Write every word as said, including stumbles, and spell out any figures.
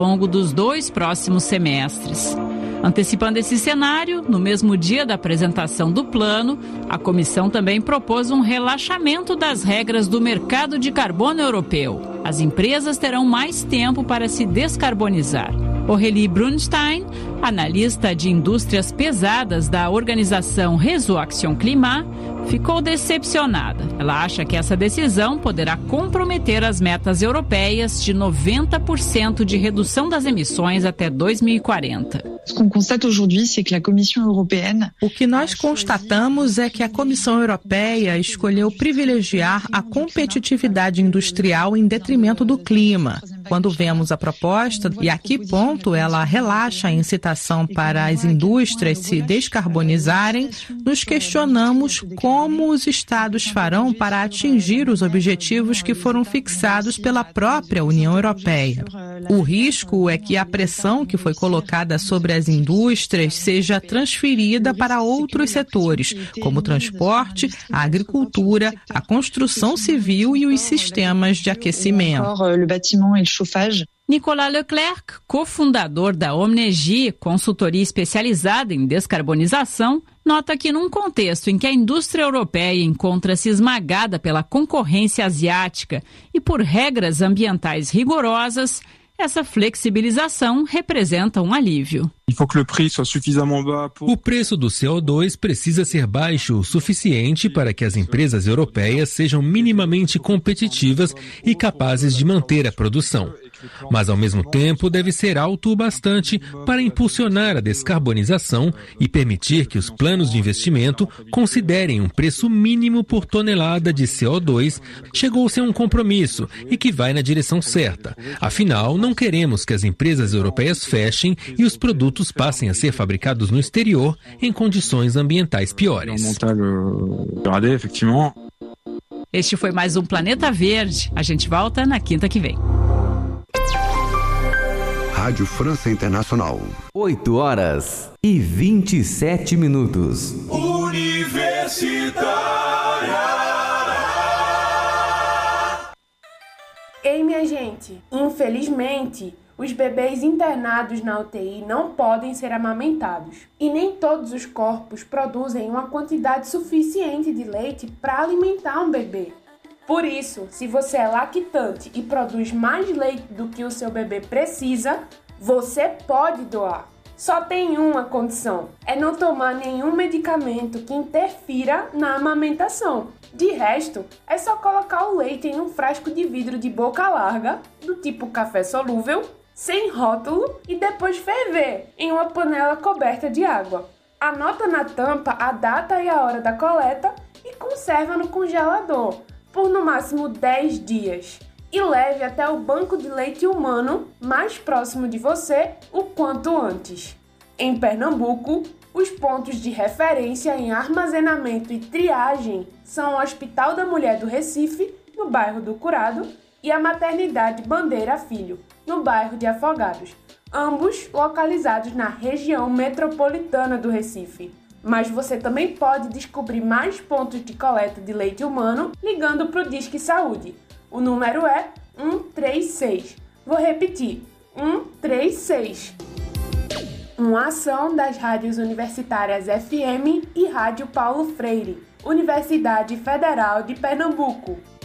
ao longo dos dois próximos semestres. Antecipando esse cenário, no mesmo dia da apresentação do plano, a comissão também propôs um relaxamento das regras do mercado de carbono europeu. As empresas terão mais tempo para se descarbonizar. Aurélie Brunstein, analista de indústrias pesadas da organização Réseau Action Climat, ficou decepcionada. Ela acha que essa decisão poderá comprometer as metas europeias de noventa por cento de redução das emissões até dois mil e quarenta. O que nós constatamos é que a Comissão Europeia escolheu privilegiar a competitividade industrial em detrimento do clima. Quando vemos a proposta e a que ponto ela relaxa a incitação para as indústrias se descarbonizarem, nos questionamos como os Estados farão para atingir os objetivos que foram fixados pela própria União Europeia. O risco é que a pressão que foi colocada sobre as indústrias seja transferida para outros setores, como o transporte, a agricultura, a construção civil e os sistemas de aquecimento. Nicolas Leclerc, cofundador da Omnegy, consultoria especializada em descarbonização, nota que num contexto em que a indústria europeia encontra-se esmagada pela concorrência asiática e por regras ambientais rigorosas, essa flexibilização representa um alívio. O preço do C O dois precisa ser baixo o suficiente para que as empresas europeias sejam minimamente competitivas e capazes de manter a produção. Mas, ao mesmo tempo, deve ser alto o bastante para impulsionar a descarbonização e permitir que os planos de investimento considerem um preço mínimo por tonelada de C O dois. Chegou-se a um compromisso e que vai na direção certa. Afinal, não queremos que as empresas europeias fechem e os produtos passem a ser fabricados no exterior em condições ambientais piores. Este foi mais um Planeta Verde. A gente volta na quinta que vem. Rádio França Internacional. oito horas e vinte e sete minutos. Universitária. Ei, minha gente, infelizmente, os bebês internados na U T I não podem ser amamentados. E nem todos os corpos produzem uma quantidade suficiente de leite para alimentar um bebê. Por isso, se você é lactante e produz mais leite do que o seu bebê precisa, você pode doar. Só tem uma condição, é não tomar nenhum medicamento que interfira na amamentação. De resto, é só colocar o leite em um frasco de vidro de boca larga, do tipo café solúvel, sem rótulo e depois ferver em uma panela coberta de água. Anota na tampa a data e a hora da coleta e conserva no congelador por no máximo dez dias. E leve até o banco de leite humano mais próximo de você o quanto antes. Em Pernambuco, os pontos de referência em armazenamento e triagem são o Hospital da Mulher do Recife, no bairro do Curado, e a Maternidade Bandeira Filho, no bairro de Afogados, ambos localizados na região metropolitana do Recife. Mas você também pode descobrir mais pontos de coleta de leite humano ligando para o Disque Saúde. O número é um três seis. Vou repetir, um três seis. Uma ação das rádios universitárias F M e Rádio Paulo Freire, Universidade Federal de Pernambuco.